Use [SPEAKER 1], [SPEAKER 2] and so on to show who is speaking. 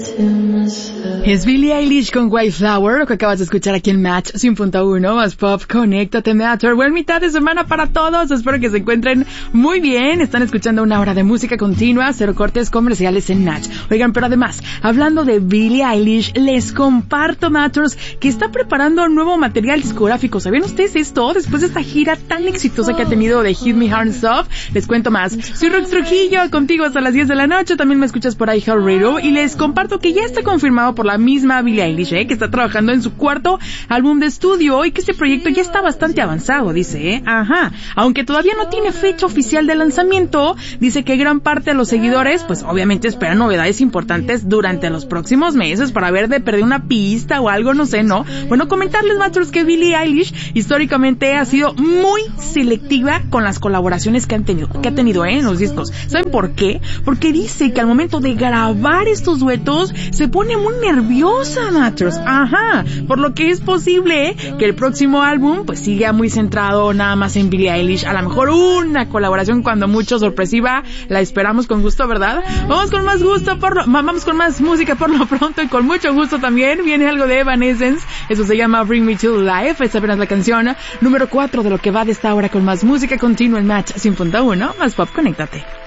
[SPEAKER 1] Es Billie Eilish con White Flower, lo que acabas de escuchar aquí en Match 100.1, más pop, conéctate Matter. Buen mitad de semana para todos, espero que se encuentren muy bien. Están escuchando una hora de música continua, cero cortes comerciales en Match. Oigan, pero además, hablando de Billie Eilish, les comparto, Matters, que está preparando un nuevo material discográfico. ¿Sabían ustedes esto? Después de esta gira tan exitosa que ha tenido de Hit Me Hard and Soft, les cuento más. Soy Rox Trujillo, contigo hasta las 10 de la noche, también me escuchas por iHeartRadio, y les comparto que ya está confirmado por la misma Billie Eilish, que está trabajando en su cuarto álbum de estudio y que este proyecto ya está bastante avanzado, dice, aunque todavía no tiene fecha oficial de lanzamiento, dice que gran parte de los seguidores, pues obviamente esperan novedades importantes durante los próximos meses para ver de perder una pista o algo, no sé, ¿no? Bueno, comentarles, Matros, que Billie Eilish históricamente ha sido muy selectiva con las colaboraciones que ha tenido en los discos. ¿Saben por qué? Porque dice que al momento de grabar estos duetos se pone muy nerviosa, Matters. Por lo que es posible que el próximo álbum pues siga muy centrado nada más en Billie Eilish. A lo mejor una colaboración cuando mucho sorpresiva, la esperamos con gusto, ¿verdad? Vamos con más música por lo pronto, y con mucho gusto también viene algo de Evanescence. Eso se llama Bring Me to Life. Esta apenas la canción número 4 de lo que va de esta hora con más música continua en Match 100.1, más pop, conéctate.